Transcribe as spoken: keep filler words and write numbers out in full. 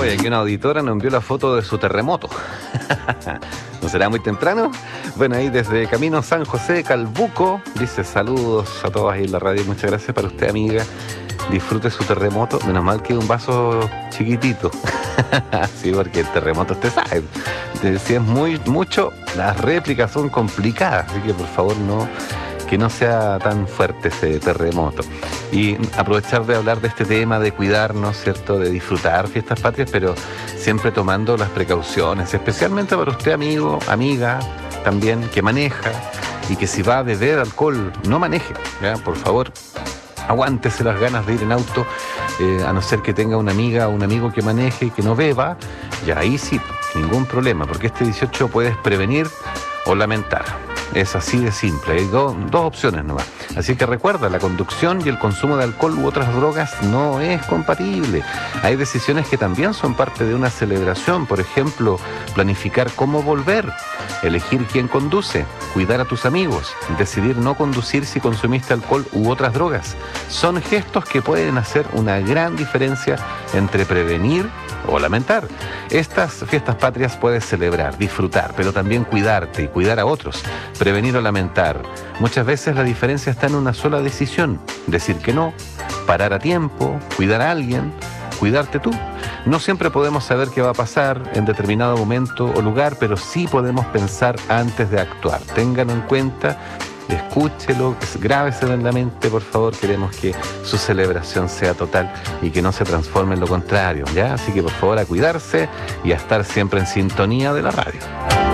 Oye, aquí una auditora nos envió la foto de su terremoto. ¿No será muy temprano? Bueno, ahí desde Camino San José, Calbuco, dice saludos a todos ahí en la radio. Muchas gracias para usted, amiga. Disfrute su terremoto. Menos mal que un vaso chiquitito. Sí, porque el terremoto, usted sabe, si es muy mucho, las réplicas son complicadas. Así que por favor no... que no sea tan fuerte ese terremoto. Y aprovechar de hablar de este tema, de cuidarnos, ¿cierto? De disfrutar fiestas patrias, pero siempre tomando las precauciones, especialmente para usted, amigo, amiga, también, que maneja, y que si va a beber alcohol, no maneje, ¿ya? Por favor, aguántese las ganas de ir en auto, eh, a no ser que tenga una amiga o un amigo que maneje y que no beba, y ahí sí, ningún problema, porque este dieciocho puedes prevenir o lamentar. Es así de simple, hay do, dos opciones nomás. Así que recuerda, la conducción y el consumo de alcohol u otras drogas no es compatible. Hay decisiones que también son parte de una celebración, por ejemplo, planificar cómo volver, elegir quién conduce, cuidar a tus amigos, decidir no conducir si consumiste alcohol u otras drogas. Son gestos que pueden hacer una gran diferencia entre prevenir o lamentar. Estas fiestas patrias puedes celebrar, disfrutar, pero también cuidarte y cuidar a otros, prevenir o lamentar. Muchas veces la diferencia está en una sola decisión: decir que no, parar a tiempo, cuidar a alguien, cuidarte tú. No siempre podemos saber qué va a pasar en determinado momento o lugar, pero sí podemos pensar antes de actuar. Ténganlo en cuenta. Escúchelo, grábeselo en la mente, por favor. Queremos que su celebración sea total y que no se transforme en lo contrario, ¿ya? Así que por favor a cuidarse y a estar siempre en sintonía de la radio.